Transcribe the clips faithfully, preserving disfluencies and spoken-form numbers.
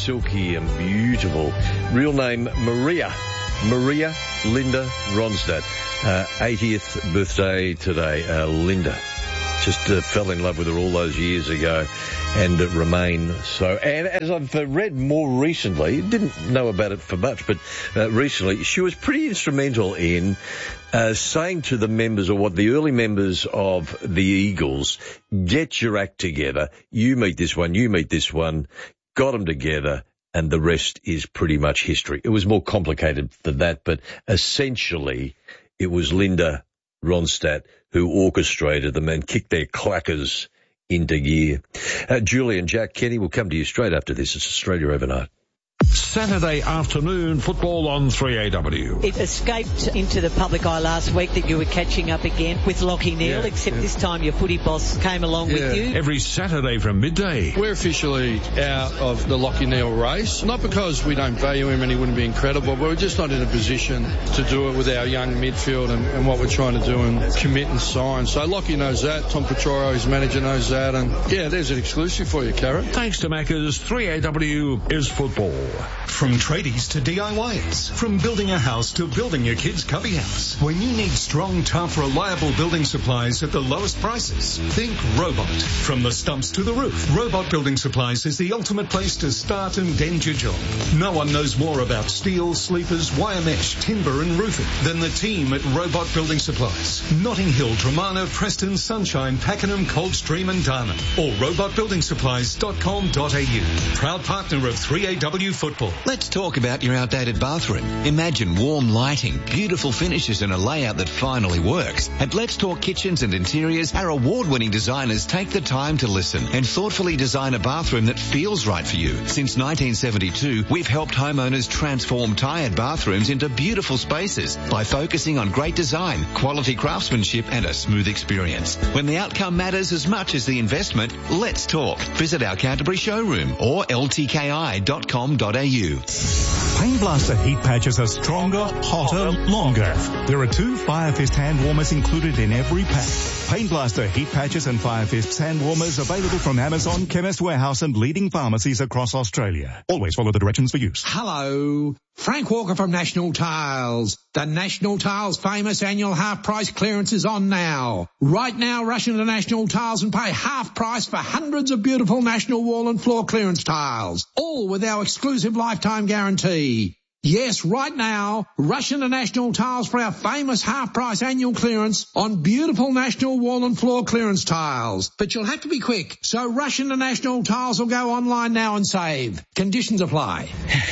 silky and beautiful. Real name, Maria. Maria Linda Ronstadt. Uh, eightieth birthday today, uh, Linda. Just uh, fell in love with her all those years ago and uh, remain so. And as I've uh, read more recently, didn't know about it for much, but uh, recently she was pretty instrumental in uh, saying to the members, or what the early members of the Eagles, get your act together. You meet this one, you meet this one, got them together, and the rest is pretty much history. It was more complicated than that, but essentially it was Linda Ronstadt who orchestrated them and kicked their clackers into gear. Uh, Julie and Jack Kenny will come to you straight after this. It's Australia Overnight. Saturday afternoon football on three A W. It escaped into the public eye last week that you were catching up again with Lachie Neale, yeah, except yeah. this time your footy boss came along yeah. with you. Every Saturday from midday. We're officially out of the Lachie Neale race, not because we don't value him and he wouldn't be incredible, but we're just not in a position to do it with our young midfield and, and what we're trying to do and commit and sign. So Lachie knows that, Tom Petroro, his manager, knows that, and yeah, there's an exclusive for you, Karen. Thanks to Macca's, three A W is football. From tradies to D I Yers, from building a house to building your kid's cubby house. When you need strong, tough, reliable building supplies at the lowest prices, think Robot. From the stumps to the roof, Robot Building Supplies is the ultimate place to start and end your job. No one knows more about steel, sleepers, wire mesh, timber and roofing than the team at Robot Building Supplies. Notting Hill, Dramana, Preston, Sunshine, Pakenham, Coldstream and Darnham. Or robot building supplies dot com dot a u. Proud partner of three A W Football. Let's talk about your outdated bathroom. Imagine warm lighting, beautiful finishes and a layout that finally works. At Let's Talk Kitchens and Interiors, our award-winning designers take the time to listen and thoughtfully design a bathroom that feels right for you. Since nineteen seventy-two, we've helped homeowners transform tired bathrooms into beautiful spaces by focusing on great design, quality craftsmanship and a smooth experience. When the outcome matters as much as the investment, let's talk. Visit our Canterbury showroom or l t k i dot com dot a u. Pain Blaster heat patches are stronger, hotter, longer. There are two Fire Fist hand warmers included in every pack. Pain Blaster heat patches and Fire Fist hand warmers available from Amazon, Chemist Warehouse and leading pharmacies across Australia. Always follow the directions for use. Hello. Frank Walker from National Tiles. The National Tiles famous annual half price clearance is on now. Right now, rush into National Tiles and pay half price for hundreds of beautiful National wall and floor clearance tiles. All with our exclusive lifetime guarantee. Yes, right now, rush into National Tiles for our famous half-price annual clearance on beautiful National wall and floor clearance tiles. But you'll have to be quick, so rush into National Tiles or go online now and save. Conditions apply.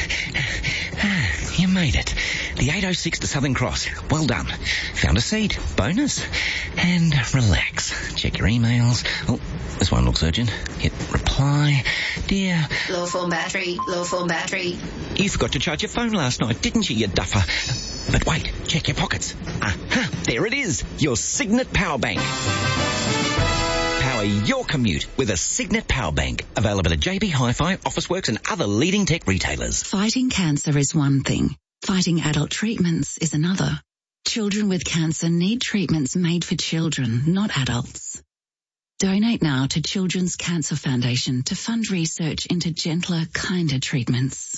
You made it. The eight oh six to Southern Cross. Well done. Found a seat. Bonus. And relax. Check your emails. Oh, this one looks urgent. Hit reply. Dear... Low form battery. Low form battery. You forgot to charge your phone last night, didn't you, you duffer? But wait, check your pockets. Aha, there it is. Your Signet Power Bank. Power your commute with a Signet Power Bank. Available at J B Hi-Fi, Officeworks and other leading tech retailers. Fighting cancer is one thing. Fighting adult treatments is another. Children with cancer need treatments made for children, not adults. Donate now to Children's Cancer Foundation to fund research into gentler, kinder treatments.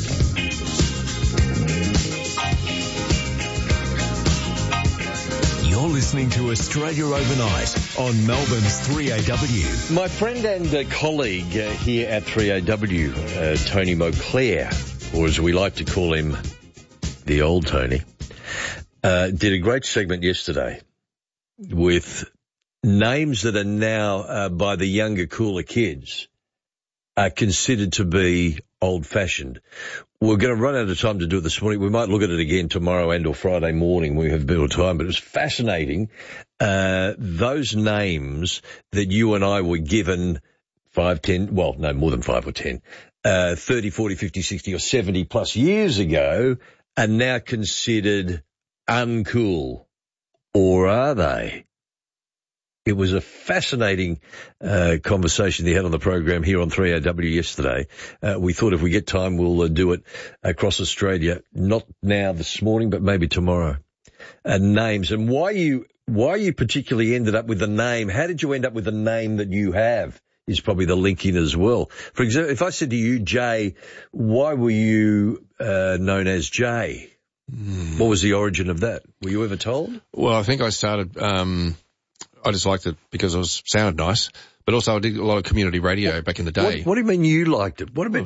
You're listening to Australia Overnight on Melbourne's three A W. My friend and uh, colleague uh, here at three A W, uh, Tony Moclair, or as we like to call him, the old Tony, uh, did a great segment yesterday with names that are now, uh, by the younger, cooler kids, are considered to be old-fashioned. We're going to run out of time to do it this morning. We might look at it again tomorrow and or Friday morning when we have a bit of time. But it was fascinating, uh, those names that you and I were given five, ten, well, no, more than five or ten, uh, thirty, forty, fifty, sixty or seventy plus years ago are now considered uncool. Or are they? It was a fascinating uh, conversation they had on the program here on three A W yesterday. Uh, we thought if we get time, we'll uh, do it across Australia. Not now this morning, but maybe tomorrow. Uh, names and why you why you particularly ended up with the name. How did you end up with the name that you have? is probably the link in as well. For example, if I said to you, Jay, why were you uh, known as Jay? Mm. What was the origin of that? Were you ever told? Well, I think I started, um, I just liked it because it was sounded nice, but also I did a lot of community radio what, back in the day. What, what do you mean you liked it? What about